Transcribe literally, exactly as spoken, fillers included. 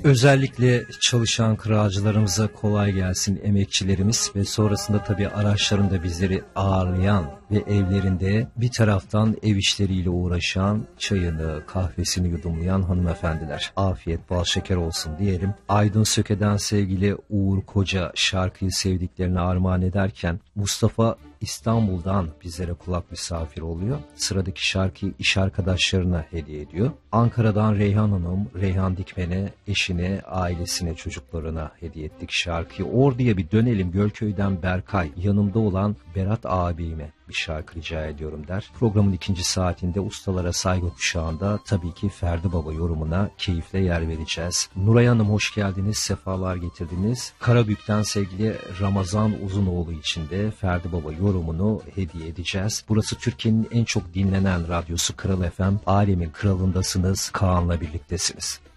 Özellikle çalışan kıracılarımıza kolay gelsin, emekçilerimiz ve sonrasında tabii araçlarında bizleri ağırlayan ve evlerinde bir taraftan ev işleriyle uğraşan, çayını, kahvesini yudumlayan hanımefendiler. Afiyet bal şeker olsun diyelim. Aydın Söke'den sevgili Uğur Koca şarkıyı sevdiklerine armağan ederken Mustafa İstanbul'dan bizlere kulak misafir oluyor. Sıradaki şarkıyı iş arkadaşlarına hediye ediyor. Ankara'dan Reyhan Hanım, Reyhan Dikmen'e, eşine, ailesine, çocuklarına hediye ettik şarkıyı. Ordu'ya bir dönelim. Gölköy'den Berkay, yanımda olan Berat abime bir şarkı rica ediyorum der. Programın ikinci saatinde ustalara saygı kuşağında tabii ki Ferdi Baba yorumuna keyifle yer vereceğiz. Nuray Hanım hoş geldiniz, sefalar getirdiniz. Karabük'ten sevgili Ramazan Uzunoğlu için de Ferdi Baba yorumunu hediye edeceğiz. Burası Türkiye'nin en çok dinlenen radyosu Kral F M. Alemin kralındasınız, Kaan'la birliktesiniz.